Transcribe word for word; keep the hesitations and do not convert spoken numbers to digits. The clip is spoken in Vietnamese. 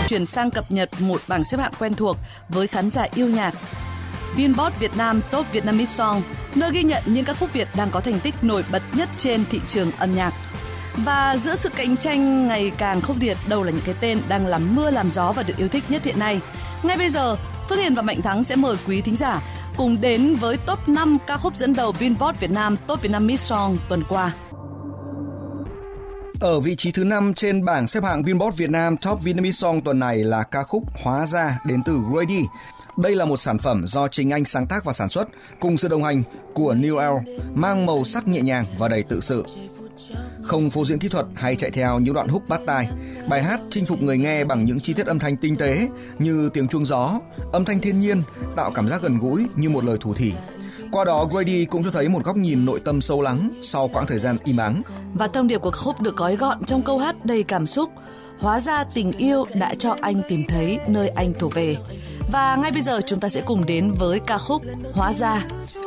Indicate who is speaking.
Speaker 1: chuyển sang cập nhật một bảng xếp hạng quen thuộc với khán giả yêu nhạc. Vinbot Việt Nam Top Vietnamese Song, nơi ghi nhận những ca khúc Việt đang có thành tích nổi bật nhất trên thị trường âm nhạc. Và giữa sự cạnh tranh ngày càng khốc liệt, đâu là những cái tên đang làm mưa làm gió và được yêu thích nhất hiện nay? Ngay bây giờ, Phước Hiền và Mạnh Thắng sẽ mời quý thính giả cùng đến với top năm ca khúc dẫn đầu Vinbot Việt Nam Top Vietnamese Song tuần qua.
Speaker 2: Ở vị trí thứ năm trên bảng xếp hạng Vinbot Việt Nam Top Vietnamese Song tuần này là ca khúc Hóa Ra đến từ Grady. Đây là một sản phẩm do chính anh sáng tác và sản xuất cùng sự đồng hành của New L, mang màu sắc nhẹ nhàng và đầy tự sự. Không phô diễn kỹ thuật hay chạy theo những đoạn hook bắt tai, bài hát chinh phục người nghe bằng những chi tiết âm thanh tinh tế như tiếng chuông gió, âm thanh thiên nhiên, tạo cảm giác gần gũi như một lời thủ thỉ. Qua đó, Grady cũng cho thấy một góc nhìn nội tâm sâu lắng sau quãng thời gian im ắng.
Speaker 1: Và thông điệp của khúc được gói gọn trong câu hát đầy cảm xúc: hóa ra tình yêu đã cho anh tìm thấy nơi anh thuộc về. Và ngay bây giờ chúng ta sẽ cùng đến với ca khúc Hóa Ra.